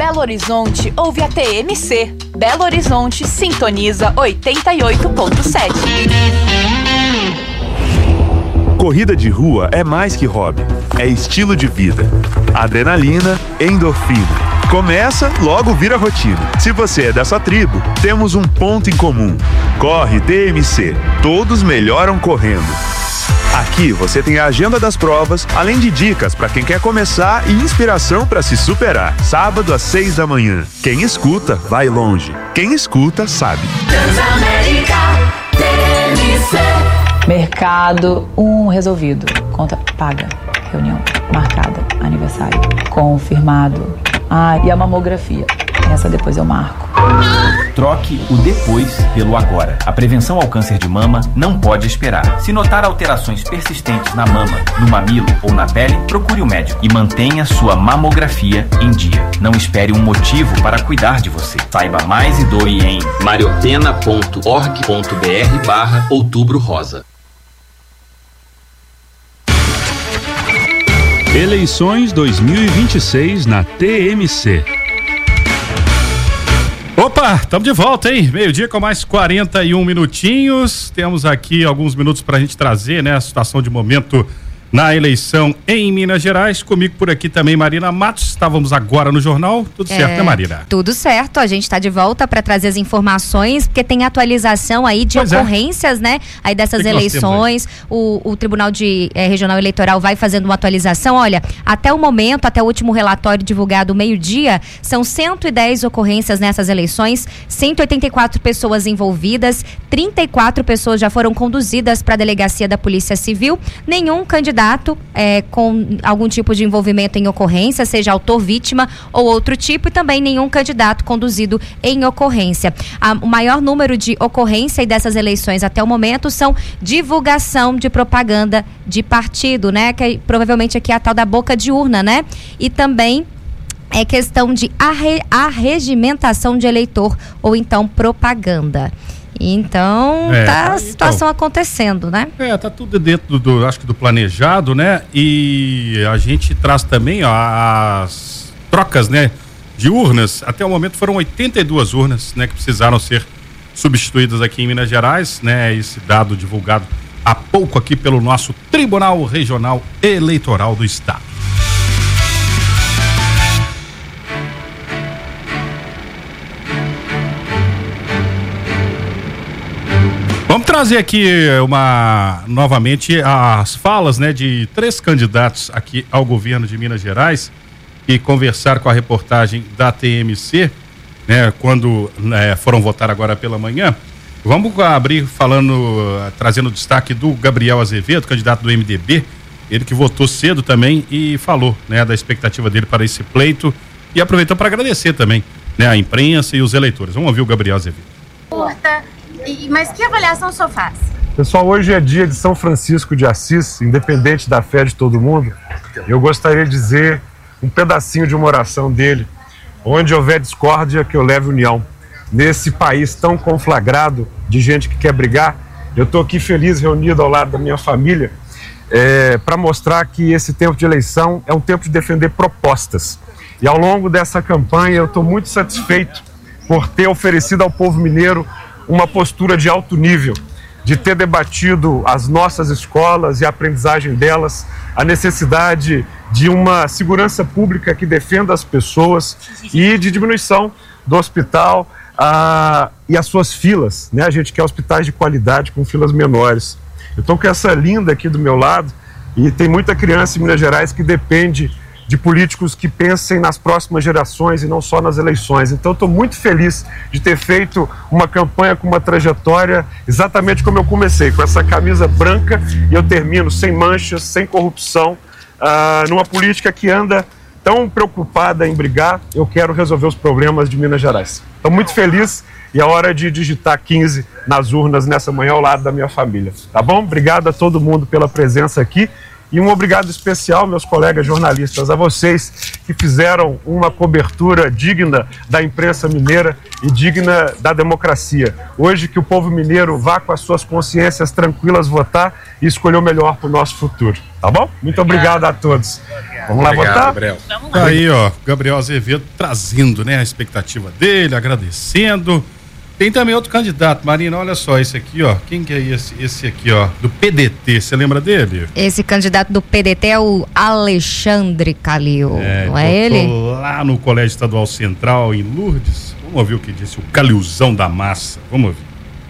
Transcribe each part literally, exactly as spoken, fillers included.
Belo Horizonte ouve a T M C. Belo Horizonte sintoniza oitenta e oito ponto sete. Corrida de rua é mais que hobby, é estilo de vida. Adrenalina, endorfina. Começa, logo vira rotina. Se você é dessa tribo, temos um ponto em comum. Corre T M C. Todos melhoram correndo. Aqui você tem a agenda das provas, além de dicas para quem quer começar e inspiração para se superar. Sábado às seis da manhã. Quem escuta, vai longe. Quem escuta, sabe. Transamérica T M C. Mercado, um resolvido. Conta paga. Reunião marcada. Aniversário confirmado. Ah, e a mamografia. Essa depois eu marco. Troque o depois pelo agora. A prevenção ao câncer de mama não pode esperar. Se notar alterações persistentes na mama, no mamilo ou na pele, procure o médico e mantenha sua mamografia em dia. Não espere um motivo para cuidar de você. Saiba mais e doe em mariopena ponto org ponto br barra outubro rosa. Eleições dois mil e vinte e seis na T M C. Opa, estamos de volta, hein? Meio-dia com mais quarenta e um minutinhos. Temos aqui alguns minutos para a gente trazer, né, a situação de momento na eleição em Minas Gerais. Comigo por aqui também, Marina Matos. Estávamos agora no jornal. Tudo é, certo, né, Marina? Tudo certo. A gente está de volta para trazer as informações, porque tem atualização aí de pois ocorrências, é. né? Aí dessas que que eleições. Aí? O, o Tribunal de, eh, Regional Eleitoral vai fazendo uma atualização. Olha, até o momento, até o último relatório divulgado meio-dia, são cento e dez ocorrências nessas eleições, cento e oitenta e quatro pessoas envolvidas, trinta e quatro pessoas já foram conduzidas para a delegacia da Polícia Civil. Nenhum candidato É, com algum tipo de envolvimento em ocorrência, seja autor-vítima ou outro tipo, e também nenhum candidato conduzido em ocorrência. A, o maior número de ocorrência dessas eleições até o momento são divulgação de propaganda de partido, né? Que provavelmente aqui é a tal da boca de urna, né? E também é questão de arre, arregimentação de eleitor ou então propaganda. Então, é, tá a situação então, acontecendo, né? É, tá tudo dentro do, do, acho que do planejado, né? E a gente traz também ó, as trocas, né, de urnas. Até o momento foram oitenta e duas urnas, né, que precisaram ser substituídas aqui em Minas Gerais, né? Esse dado divulgado há pouco aqui pelo nosso Tribunal Regional Eleitoral do Estado. Vamos trazer aqui uma, novamente as falas, né, de três candidatos aqui ao governo de Minas Gerais e conversar com a reportagem da T M C, né, quando né, foram votar agora pela manhã. Vamos abrir falando, trazendo o destaque do Gabriel Azevedo, candidato do M D B, ele que votou cedo também e falou, né, da expectativa dele para esse pleito e aproveitou para agradecer também, né, a imprensa e os eleitores. Vamos ouvir o Gabriel Azevedo. Curta. Mas que avaliação o senhor faz? Pessoal, hoje é dia de São Francisco de Assis, independente da fé de todo mundo. Eu gostaria de dizer um pedacinho de uma oração dele. Onde houver discórdia, que eu leve união. Nesse país tão conflagrado de gente que quer brigar, eu estou aqui feliz, reunido ao lado da minha família, é, para mostrar que esse tempo de eleição é um tempo de defender propostas. E ao longo dessa campanha eu estou muito satisfeito por ter oferecido ao povo mineiro uma postura de alto nível, de ter debatido as nossas escolas e a aprendizagem delas, a necessidade de uma segurança pública que defenda as pessoas e de diminuição do hospital a, e as suas filas, né? A gente quer hospitais de qualidade com filas menores. Eu estou com essa linda aqui do meu lado e tem muita criança em Minas Gerais que depende de políticos que pensem nas próximas gerações e não só nas eleições. Então, estou muito feliz de ter feito uma campanha com uma trajetória exatamente como eu comecei, com essa camisa branca, e eu termino sem manchas, sem corrupção, uh, numa política que anda tão preocupada em brigar. Eu quero resolver os problemas de Minas Gerais. Estou muito feliz e é hora de digitar quinze nas urnas nessa manhã ao lado da minha família. Tá bom? Obrigado a todo mundo pela presença aqui. E um obrigado especial, meus colegas jornalistas, a vocês que fizeram uma cobertura digna da imprensa mineira e digna da democracia. Hoje que o povo mineiro vá com as suas consciências tranquilas votar e escolher o melhor para o nosso futuro. Tá bom? Muito obrigado, obrigado a todos. Vamos obrigado, lá votar? Gabriel. Tá aí, ó, Gabriel Azevedo trazendo, né, a expectativa dele, agradecendo. Tem também outro candidato, Marina, olha só, esse aqui, ó, quem que é esse? Esse aqui, ó, do P D T, você lembra dele? Esse candidato do P D T é o Alexandre Calil, é, não é ele? Lá no Colégio Estadual Central, em Lourdes. Vamos ouvir o que disse o Calilzão da Massa, vamos ouvir.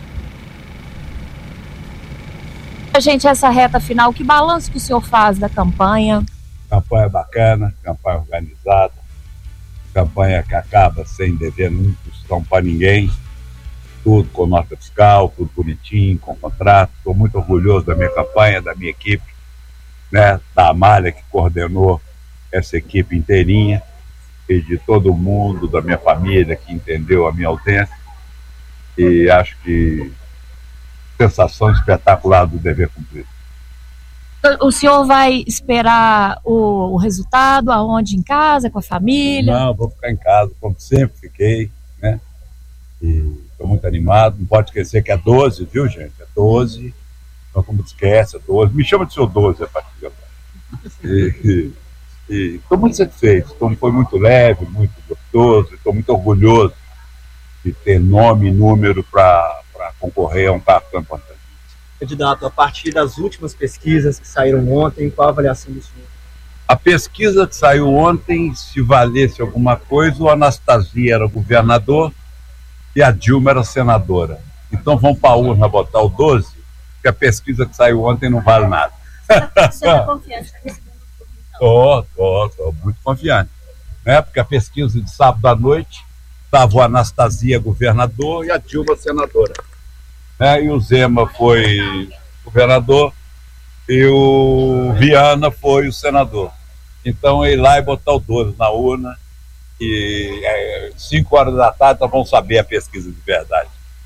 Gente, essa reta final, que balanço que o senhor faz da campanha? Campanha bacana, campanha organizada, campanha que acaba sem dever nenhum custão para ninguém, tudo com nota fiscal, tudo bonitinho, com contrato. Estou muito orgulhoso da minha campanha, da minha equipe, né, da Amália, que coordenou essa equipe inteirinha, e de todo mundo, da minha família, que entendeu a minha ausência, e acho que sensação espetacular do dever cumprido. O senhor vai esperar o, o resultado aonde? Em casa, com a família? Não, vou ficar em casa, como sempre fiquei, né? E estou muito animado. Não pode esquecer que é doze, viu, gente? É doze. Não como esquece, é doze. Me chama de seu doze a partir de agora. E estou muito satisfeito. Então, foi muito leve, muito gostoso. Estou muito orgulhoso de ter nome e número para concorrer a um cargo tão importante. Candidato, a partir das últimas pesquisas que saíram ontem, qual a avaliação do senhor? A pesquisa que saiu ontem, se valesse alguma coisa, o Anastasia era governador e a Dilma era senadora. Então vão para a urna botar o doze, porque a pesquisa que saiu ontem não vale nada. Você está confiante? Estou, estou, estou muito confiante. Né? Porque a pesquisa de sábado à noite estava o Anastasia governador e a Dilma senadora. Né? E o Zema foi governador e o Viana foi o senador. Então ir lá e botar o doze na urna e é, cinco horas da tarde nós vamos saber a pesquisa de verdade.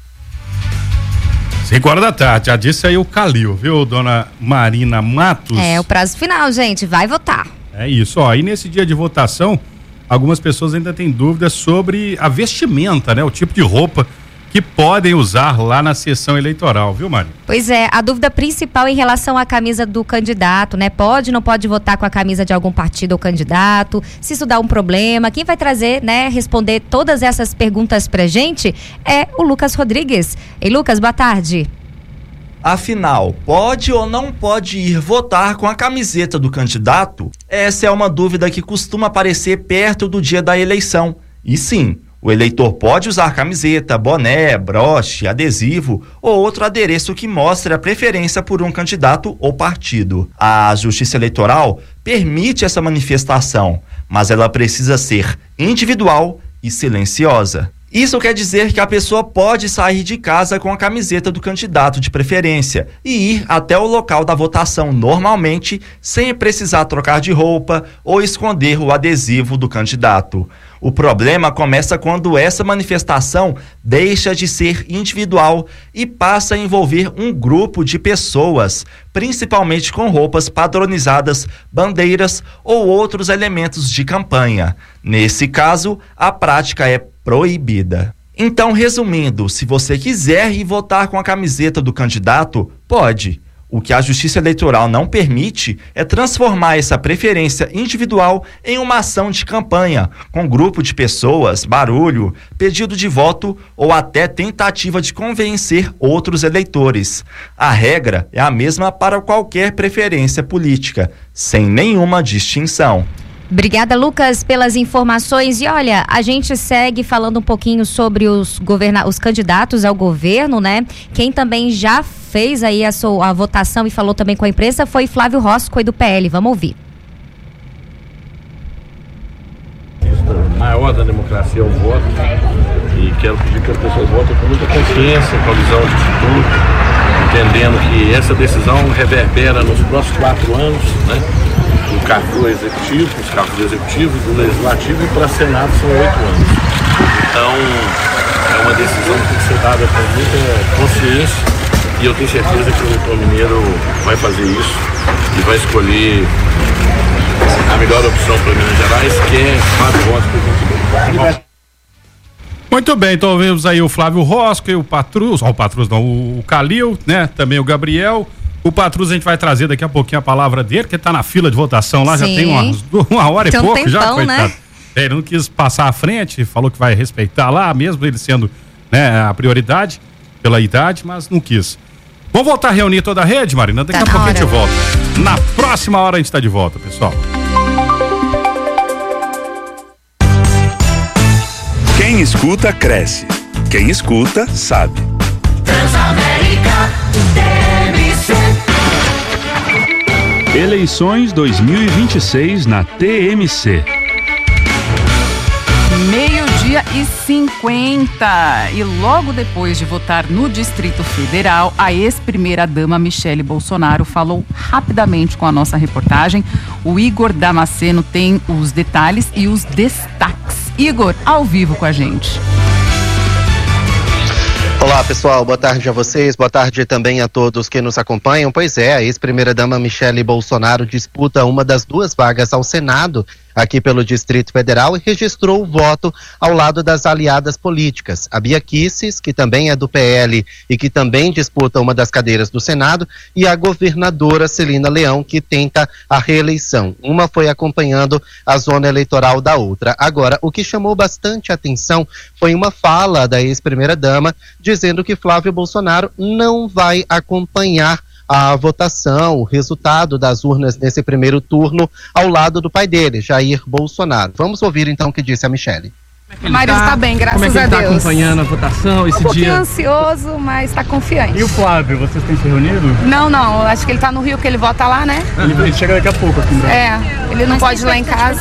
cinco horas da tarde, já disse aí o Calil, viu, dona Marina Matos? É o prazo final, gente, vai votar. É isso, ó, e nesse dia de votação, algumas pessoas ainda têm dúvidas sobre a vestimenta, né, o tipo de roupa que podem usar lá na sessão eleitoral, viu, Mari? Pois é, a dúvida principal em relação à camisa do candidato, né? Pode, não pode votar com a camisa de algum partido ou candidato, se isso dá um problema. Quem vai trazer, né, responder todas essas perguntas pra gente é o Lucas Rodrigues. Ei, Lucas, boa tarde. Afinal, pode ou não pode ir votar com a camiseta do candidato? Essa é uma dúvida que costuma aparecer perto do dia da eleição. E sim, o eleitor pode usar camiseta, boné, broche, adesivo ou outro adereço que mostre a preferência por um candidato ou partido. A Justiça Eleitoral permite essa manifestação, mas ela precisa ser individual e silenciosa. Isso quer dizer que a pessoa pode sair de casa com a camiseta do candidato de preferência e ir até o local da votação normalmente, sem precisar trocar de roupa ou esconder o adesivo do candidato. O problema começa quando essa manifestação deixa de ser individual e passa a envolver um grupo de pessoas, principalmente com roupas padronizadas, bandeiras ou outros elementos de campanha. Nesse caso, a prática é proibida. Então, resumindo, se você quiser ir votar com a camiseta do candidato, pode. O que a Justiça Eleitoral não permite é transformar essa preferência individual em uma ação de campanha, com grupo de pessoas, barulho, pedido de voto ou até tentativa de convencer outros eleitores. A regra é a mesma para qualquer preferência política, sem nenhuma distinção. Obrigada, Lucas, pelas informações. E olha, a gente segue falando um pouquinho sobre os, governa- os candidatos ao governo, né? Quem também já fez aí a, sua, a votação e falou também com a imprensa foi Flávio Roscoe do P L. Vamos ouvir. O maior da democracia é o voto e quero pedir que as pessoas votem com muita consciência, com a visão de futuro, entendendo que essa decisão reverbera nos próximos quatro anos, né? Do cargo executivo, os cargos executivos, do legislativo e para Senado são oito anos. Então, é uma decisão que tem que ser dada com muita consciência E eu tenho certeza que o eleitor mineiro vai fazer isso e vai escolher a melhor opção para Minas Gerais, que é Flávio Rosco. Muito bem, então vemos aí o Flávio Rosco e o Patrus, ó, o Patrus não, o Calil, né? Também o Gabriel. O Patrus a gente vai trazer daqui a pouquinho a palavra dele, que tá na fila de votação lá, Sim. já tem uma, uma hora tem e pouco um tempão, já, coitado. Né? Ele não quis passar à frente, falou que vai respeitar lá, mesmo ele sendo, né, a prioridade pela idade, mas não quis. Vamos voltar a reunir toda a rede, Marina? Daqui tá a pouco a gente volta. Na próxima hora a gente tá de volta, pessoal. Quem escuta, cresce. Quem escuta, sabe. Transamérica T M C. Eleições dois mil e vinte e seis na T M C. Meio-dia e cinquenta. E logo depois de votar no Distrito Federal, a ex-primeira-dama Michele Bolsonaro falou rapidamente com a nossa reportagem. O Igor Damasceno tem os detalhes e os destaques. Igor, ao vivo com a gente. Olá pessoal, boa tarde a vocês, boa tarde também a todos que nos acompanham. Pois é, a ex-primeira-dama Michele Bolsonaro disputa uma das duas vagas ao Senado aqui pelo Distrito Federal e registrou o voto ao lado das aliadas políticas. A Bia Kicis, que também é do P L e que também disputa uma das cadeiras do Senado, e a governadora Celina Leão, que tenta a reeleição. Uma foi acompanhando a zona eleitoral da outra. Agora, o que chamou bastante atenção foi uma fala da ex-primeira-dama dizendo que Flávio Bolsonaro não vai acompanhar a votação, o resultado das urnas nesse primeiro turno ao lado do pai dele, Jair Bolsonaro. Vamos ouvir então o que disse a Michele. O marido está bem, graças Como é que a ele Deus. Está acompanhando a votação esse um pouquinho dia? Ansioso, mas está confiante. E o Flávio, vocês têm se reunido? Não, não, acho que ele está no Rio, que ele vota lá, né? Ele, ele chega daqui a pouco aqui em Brasília. É, ele não mas pode ir lá em casa.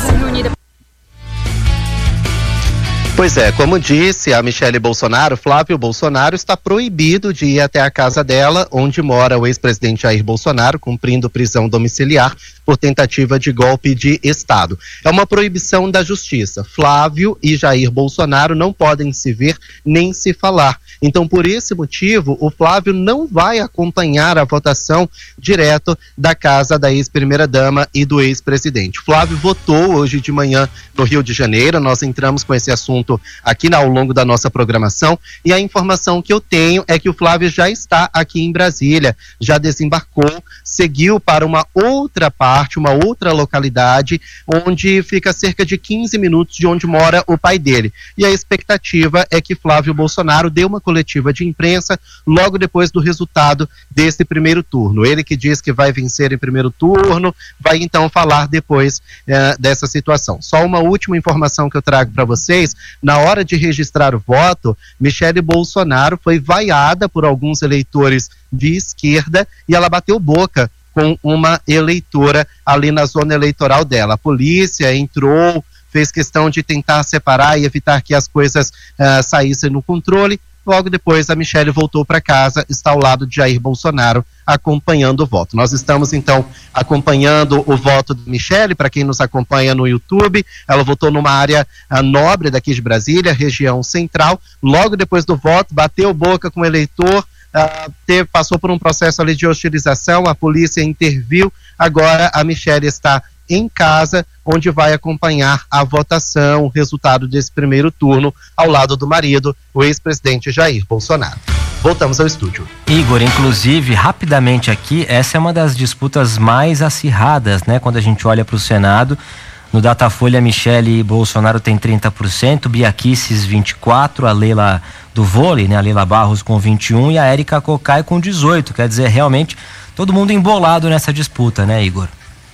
Pois é, como disse a Michele Bolsonaro, Flávio Bolsonaro está proibido de ir até a casa dela, onde mora o ex-presidente Jair Bolsonaro, cumprindo prisão domiciliar por tentativa de golpe de Estado. É uma proibição da justiça. Flávio e Jair Bolsonaro não podem se ver nem se falar. Então, por esse motivo, o Flávio não vai acompanhar a votação direto da casa da ex-primeira-dama e do ex-presidente. Flávio votou hoje de manhã no Rio de Janeiro, nós entramos com esse assunto aqui ao longo da nossa programação, e a informação que eu tenho é que o Flávio já está aqui em Brasília, já desembarcou, seguiu para uma outra parte, uma outra localidade, onde fica cerca de quinze minutos de onde mora o pai dele. E a expectativa é que Flávio Bolsonaro dê uma coletiva de imprensa logo depois do resultado desse primeiro turno. Ele que diz que vai vencer em primeiro turno, vai então falar depois eh, dessa situação. Só uma última informação que eu trago para vocês: na hora de registrar o voto, Michele Bolsonaro foi vaiada por alguns eleitores de esquerda e ela bateu boca com uma eleitora ali na zona eleitoral dela. A polícia entrou, fez questão de tentar separar e evitar que as coisas uh, saíssem no controle. Logo depois, a Michele voltou para casa, está ao lado de Jair Bolsonaro, acompanhando o voto. Nós estamos, então, acompanhando o voto de Michele, para quem nos acompanha no YouTube. Ela votou numa área uh, nobre daqui de Brasília, região central. Logo depois do voto, bateu boca com o eleitor, uh, teve, passou por um processo ali de hostilização, a polícia interviu. Agora, a Michele está em casa, onde vai acompanhar a votação, o resultado desse primeiro turno, ao lado do marido, o ex-presidente Jair Bolsonaro. Voltamos ao estúdio. Igor, inclusive, rapidamente aqui, essa é uma das disputas mais acirradas, né? Quando a gente olha para o Senado, no Datafolha, Michele Bolsonaro tem trinta por cento, Bia Kicis vinte e quatro por cento, a Leila do vôlei, né? A Leila Barros com vinte e um por cento e a Érica Cocai com dezoito por cento. Quer dizer, realmente, todo mundo embolado nessa disputa, né, Igor?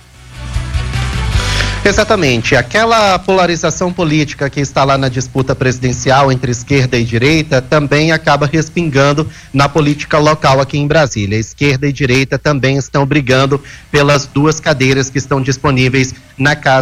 Exatamente, aquela polarização política que está lá na disputa presidencial entre esquerda e direita também acaba respingando na política local aqui em Brasília. Esquerda e direita também estão brigando pelas duas cadeiras que estão disponíveis na Casa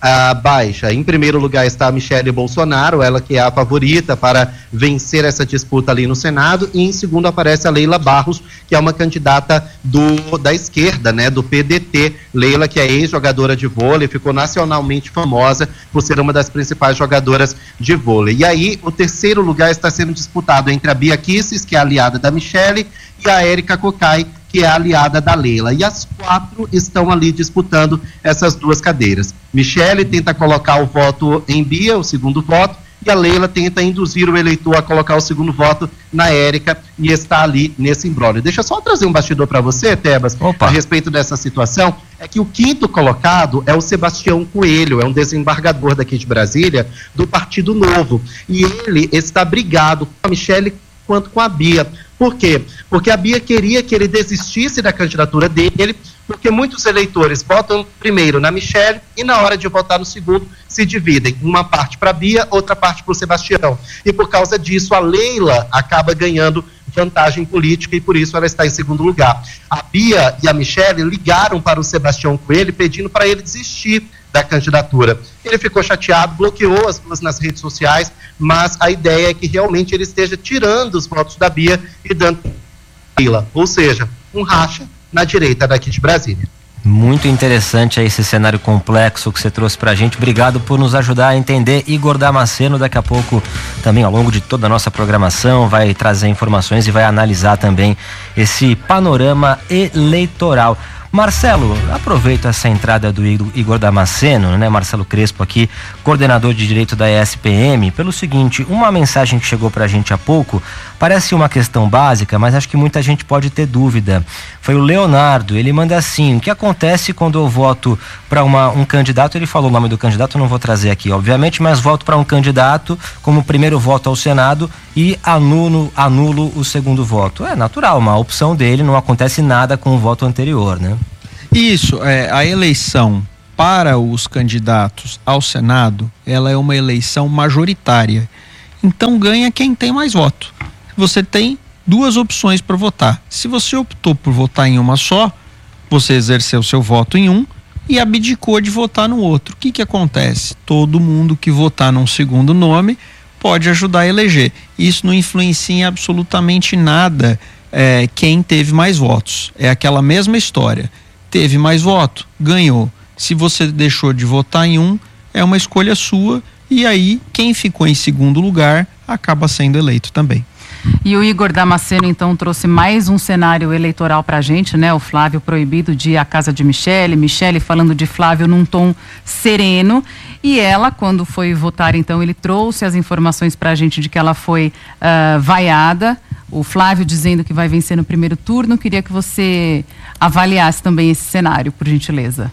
ah, baixa. Em primeiro lugar está a Michele Bolsonaro, ela que é a favorita para vencer essa disputa ali no Senado, e em segundo aparece a Leila Barros, que é uma candidata do, da esquerda, né, do P D T. Leila, que é ex-jogadora de vôlei, ficou nacionalmente famosa por ser uma das principais jogadoras de vôlei. E aí, o terceiro lugar está sendo disputado entre a Bia Kicis, que é aliada da Michele, e a Érica Cocai, que é aliada da Leila. E as quatro estão ali disputando essas duas cadeiras. Michele tenta colocar o voto em Bia, o segundo voto, e a Leila tenta induzir o eleitor a colocar o segundo voto na Érica, e está ali nesse imbróglio. Deixa eu só trazer um bastidor para você, Tebas, Opa. a respeito dessa situação. É que o quinto colocado é o Sebastião Coelho, é um desembargador daqui de Brasília, do Partido Novo. E ele está brigado com a Michele quanto com a Bia. Por quê? Porque a Bia queria que ele desistisse da candidatura dele, porque muitos eleitores votam primeiro na Michele e na hora de votar no segundo se dividem. Uma parte para a Bia, outra parte para o Sebastião. E por causa disso, a Leila acaba ganhando vantagem política e por isso ela está em segundo lugar. A Bia e a Michele ligaram para o Sebastião Coelho pedindo para ele desistir da candidatura. Ele ficou chateado, bloqueou as duas nas redes sociais, mas a ideia é que realmente ele esteja tirando os votos da Bia e dando Leila. Ou seja, um racha na direita daqui de Brasília. Muito interessante aí esse cenário complexo que você trouxe pra gente. Obrigado por nos ajudar a entender. Igor Damasceno, daqui a pouco, também ao longo de toda a nossa programação, vai trazer informações e vai analisar também esse panorama eleitoral. Marcelo, aproveito essa entrada do Igor Damasceno, né? Marcelo Crespo aqui, coordenador de Direito da E S P M, pelo seguinte, uma mensagem que chegou pra gente há pouco, parece uma questão básica, mas acho que muita gente pode ter dúvida. Foi o Leonardo, ele manda assim: o que acontece quando eu voto para um candidato, ele falou o nome do candidato, eu não vou trazer aqui, obviamente, mas voto para um candidato como primeiro voto ao Senado e anulo, anulo o segundo voto. É natural, uma opção dele, não acontece nada com o voto anterior, né? Isso, é, a eleição para os candidatos ao Senado, ela é uma eleição majoritária. Então ganha quem tem mais voto. Você tem duas opções para votar. Se você optou por votar em uma só, você exerceu seu voto em um e abdicou de votar no outro. O que que acontece? Todo mundo que votar num segundo nome pode ajudar a eleger. Isso não influencia em absolutamente nada é, quem teve mais votos. É aquela mesma história. Teve mais voto, ganhou. Se você deixou de votar em um, é uma escolha sua, e aí quem ficou em segundo lugar acaba sendo eleito também. E o Igor Damasceno, então, trouxe mais um cenário eleitoral pra gente, né? O Flávio proibido de ir à casa de Michele, Michele falando de Flávio num tom sereno, e ela, quando foi votar, então, ele trouxe as informações pra gente de que ela foi uh, vaiada, o Flávio dizendo que vai vencer no primeiro turno. Queria que você avaliasse também esse cenário, por gentileza.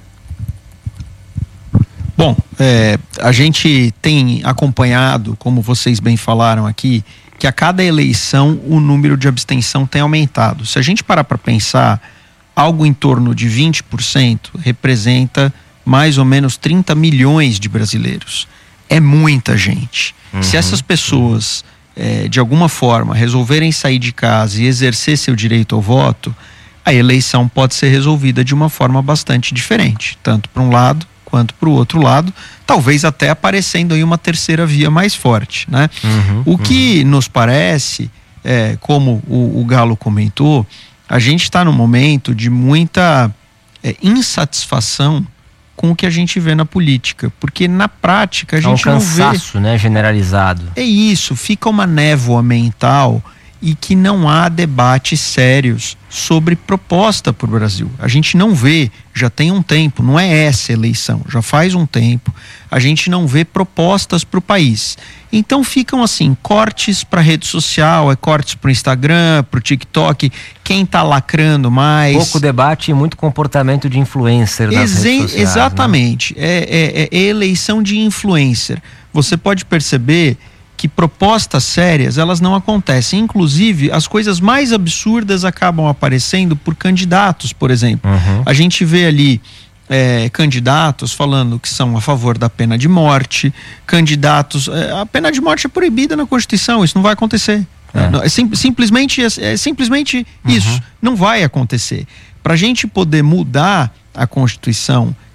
Bom, é, a gente tem acompanhado, como vocês bem falaram aqui, que a cada eleição o número de abstenção tem aumentado. Se a gente parar para pensar, algo em torno de vinte por cento representa mais ou menos trinta milhões de brasileiros. É muita gente. Uhum. Se essas pessoas, é, de alguma forma, resolverem sair de casa e exercer seu direito ao voto, a eleição pode ser resolvida de uma forma bastante diferente, tanto para um lado quanto para o outro lado, talvez até aparecendo aí uma terceira via mais forte, né? Uhum, o que uhum. nos parece, é, como o, o Galo comentou, a gente está num momento de muita é, insatisfação com o que a gente vê na política, porque na prática a gente é um cansaço, não vê, né, generalizado. É isso, fica uma névoa mental e que não há debates sérios sobre proposta para o Brasil. A gente não vê, já tem um tempo, não é essa eleição, já faz um tempo, a gente não vê propostas para o país. Então ficam assim, cortes para rede social, é cortes para o Instagram, para o TikTok, quem está lacrando mais. Pouco debate e muito comportamento de influencer nas Exe- redes sociais. Exatamente, né? é, é, é eleição de influencer. Você pode perceber que propostas sérias, elas não acontecem. Inclusive, as coisas mais absurdas acabam aparecendo por candidatos, por exemplo. Uhum. A gente vê ali é, candidatos falando que são a favor da pena de morte, candidatos... É, a pena de morte é proibida na Constituição, isso não vai acontecer. É. É, sim, simplesmente, é, é simplesmente uhum. isso, não vai acontecer. Para a gente poder mudar a Constituição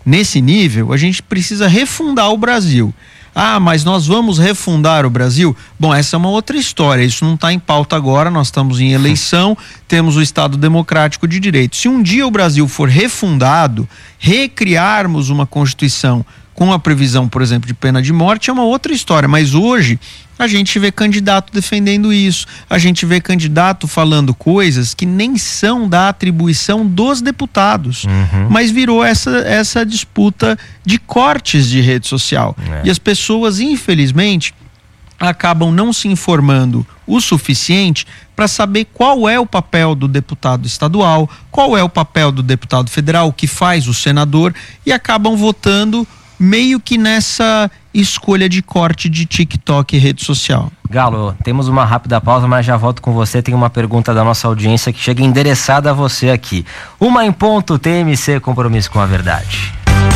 nesse nível, a gente precisa refundar o Brasil. Ah, mas nós vamos refundar o Brasil? Bom, essa é uma outra história, isso não está em pauta agora, nós estamos em eleição, temos o Estado Democrático de Direito. Se um dia o Brasil for refundado, recriarmos uma Constituição com a previsão, por exemplo, de pena de morte, é uma outra história, mas hoje a gente vê candidato defendendo isso, a gente vê candidato falando coisas que nem são da atribuição dos deputados, uhum. mas virou essa, essa disputa de cortes de rede social. É. E as pessoas, infelizmente, acabam não se informando o suficiente para saber qual é o papel do deputado estadual, qual é o papel do deputado federal, o que faz o senador, e acabam votando meio que nessa escolha de corte de TikTok e rede social. Galo, temos uma rápida pausa, mas já volto com você. Tem uma pergunta da nossa audiência que chega endereçada a você aqui. Uma em ponto, T M C, compromisso com a verdade.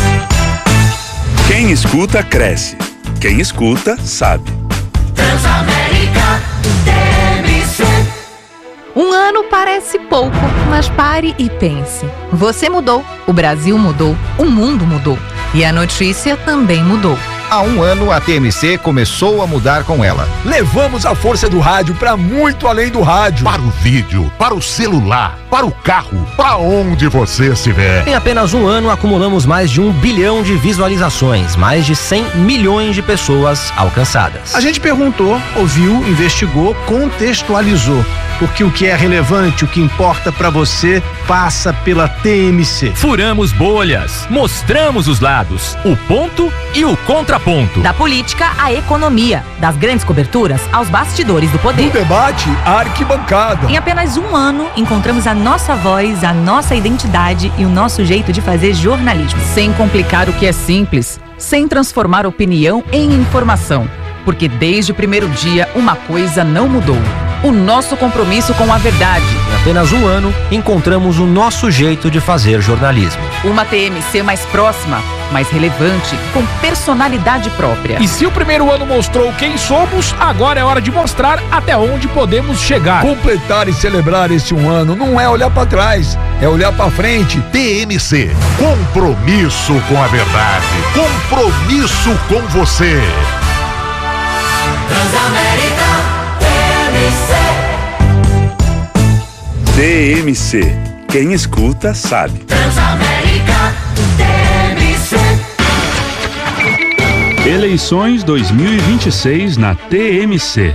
Quem escuta, cresce. Quem escuta, sabe. Transamérica, T M C. Um ano parece pouco, mas pare e pense. Você mudou, o Brasil mudou, o mundo mudou. E a notícia também mudou. Há um ano, a T M C começou a mudar com ela. Levamos a força do rádio para muito além do rádio. Para o vídeo, para o celular, para o carro, para onde você estiver. Em apenas um ano, acumulamos mais de um bilhão de visualizações, mais de cem milhões de pessoas alcançadas. A gente perguntou, ouviu, investigou, contextualizou. Porque o que é relevante, o que importa para você, passa pela T M C. Furamos bolhas, mostramos os lados, o ponto e o contraponto. Da política à economia, das grandes coberturas aos bastidores do poder. Do debate à arquibancada. Em apenas um ano, encontramos a nossa voz, a nossa identidade e o nosso jeito de fazer jornalismo. Sem complicar o que é simples, sem transformar opinião em informação. Porque desde o primeiro dia, uma coisa não mudou. O nosso compromisso com a verdade. Em apenas um ano, encontramos o nosso jeito de fazer jornalismo. Uma T M C mais próxima, mais relevante, com personalidade própria. E se o primeiro ano mostrou quem somos, agora é hora de mostrar até onde podemos chegar. Completar e celebrar esse um ano não é olhar para trás, é olhar para frente. T M C, compromisso com a verdade, compromisso com você. Transamérica. T M C. Quem escuta, sabe. Transamérica, T M C. Eleições dois mil e vinte e seis na T M C.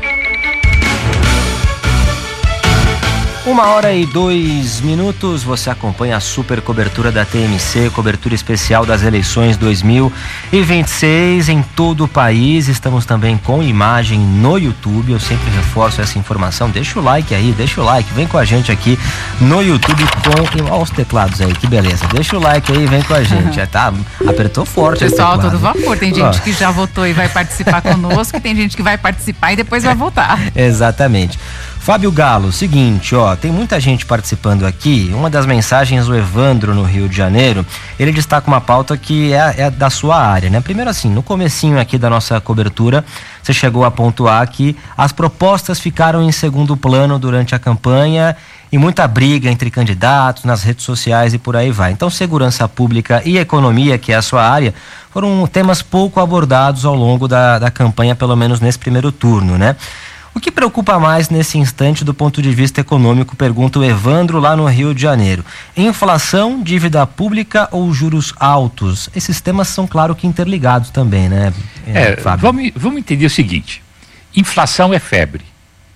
Uma hora e dois minutos, você acompanha a super cobertura da T M C, cobertura especial das eleições dois mil e vinte e seis em todo o país. Estamos também com imagem no YouTube, eu sempre reforço essa informação. Deixa o like aí, deixa o like, vem com a gente aqui no YouTube com... Olha os teclados aí, que beleza. Deixa o like aí, vem com a gente. É, tá, apertou forte. Pessoal, todo vapor. Tem gente que já votou e vai participar conosco, tem gente que vai participar e depois vai votar. Exatamente. Fábio Galo, seguinte, ó, tem muita gente participando aqui. Uma das mensagens do Evandro no Rio de Janeiro, ele destaca uma pauta que é, é da sua área, né? Primeiro assim, no comecinho aqui da nossa cobertura, você chegou a pontuar que as propostas ficaram em segundo plano durante a campanha e muita briga entre candidatos nas redes sociais e por aí vai. Então, segurança pública e economia, que é a sua área, foram temas pouco abordados ao longo da, da campanha, pelo menos nesse primeiro turno, né? O que preocupa mais nesse instante do ponto de vista econômico, pergunta o Evandro lá no Rio de Janeiro. Inflação, dívida pública ou juros altos? Esses temas são, claro, que interligados também, né, é, vamos, vamos entender o seguinte, inflação é febre.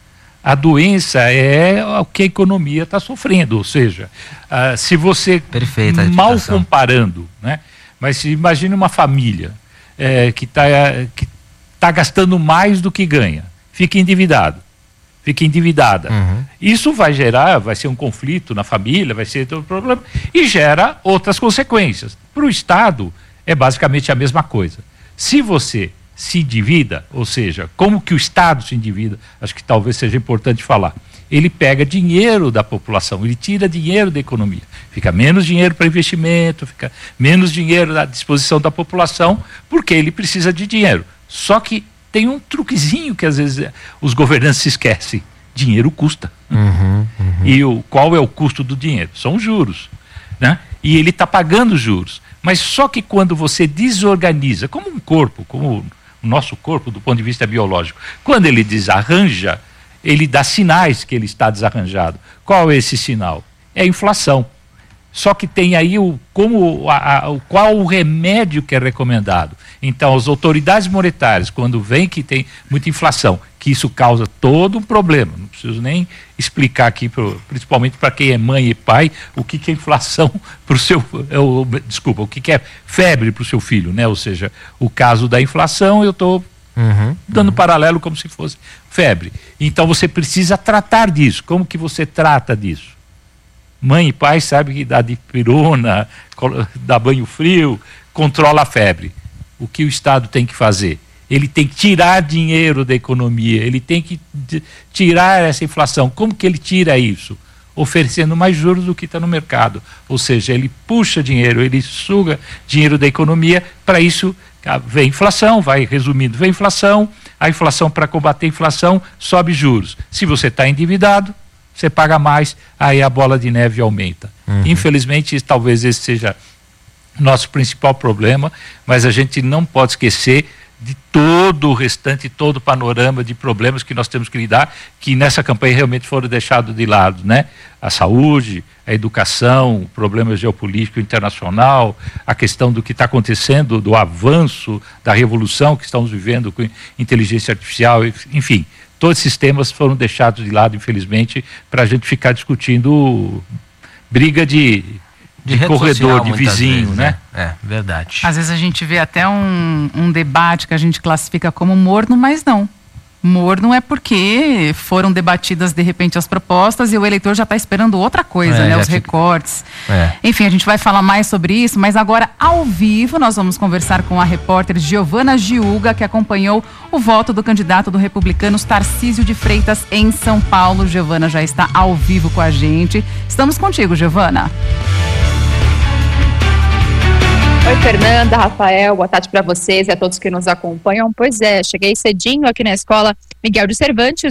A doença é o que a economia está sofrendo, ou seja, uh, se você, Perfeita mal comparando, né, mas se imagine uma família é, que está que tá gastando mais do que ganha, fica endividado, fica endividada. Uhum. Isso vai gerar, vai ser um conflito na família, vai ser todo problema, e gera outras consequências. Para o Estado, é basicamente a mesma coisa. Se você se endivida, ou seja, como que o Estado se endivida, acho que talvez seja importante falar, ele pega dinheiro da população, ele tira dinheiro da economia, fica menos dinheiro para investimento, fica menos dinheiro à disposição da população, porque ele precisa de dinheiro. Só que tem um truquezinho que às vezes os governantes se esquecem. Dinheiro custa. Uhum, uhum. E o, qual é o custo do dinheiro? São juros, né? E ele está pagando juros. Mas só que quando você desorganiza, como um corpo, como o nosso corpo do ponto de vista biológico, quando ele desarranja, ele dá sinais que ele está desarranjado. Qual é esse sinal? É a inflação. Só que tem aí o, como, a, a, o, qual o remédio que é recomendado. Então, as autoridades monetárias, quando vem que tem muita inflação, que isso causa todo um problema, não preciso nem explicar aqui, pro, principalmente para quem é mãe e pai, o que, que é inflação para o seu, é o, desculpa, o que, que é febre para o seu filho, né? Ou seja, o caso da inflação, eu estou uhum, dando uhum. paralelo como se fosse febre. Então, você precisa tratar disso. Como que você trata disso? Mãe e pai sabem que dá dipirona, dá banho frio, controla a febre. O que o Estado tem que fazer? Ele tem que tirar dinheiro da economia, ele tem que tirar essa inflação. Como que ele tira isso? Oferecendo mais juros do que está no mercado. Ou seja, ele puxa dinheiro, ele suga dinheiro da economia, para isso vem inflação, vai resumindo, vem inflação, a inflação, para combater a inflação, sobe juros. Se você está endividado, você paga mais, aí a bola de neve aumenta. Uhum. Infelizmente, talvez esse seja nosso principal problema, mas a gente não pode esquecer de todo o restante, todo o panorama de problemas que nós temos que lidar, que nessa campanha realmente foram deixados de lado, né? A saúde, a educação, o problema geopolítico internacional, a questão do que está acontecendo, do avanço, da revolução que estamos vivendo com inteligência artificial, enfim. Todos esses temas foram deixados de lado, infelizmente, para a gente ficar discutindo briga de, de, de corredor, de vizinho, vezes, né? É, verdade. Às vezes a gente vê até um, um debate que a gente classifica como morno, mas não. Morno é porque foram debatidas de repente as propostas e o eleitor já está esperando outra coisa, é, né? Os fica... recortes. É. Enfim, a gente vai falar mais sobre isso, mas agora ao vivo nós vamos conversar com a repórter Giovana Giuga, que acompanhou o voto do candidato do Republicanos Tarcísio de Freitas em São Paulo. Giovana já está ao vivo com a gente. Estamos contigo, Giovana. Oi, Fernanda, Rafael, boa tarde para vocês e a todos que nos acompanham. Pois é, cheguei cedinho aqui na escola Miguel de Cervantes,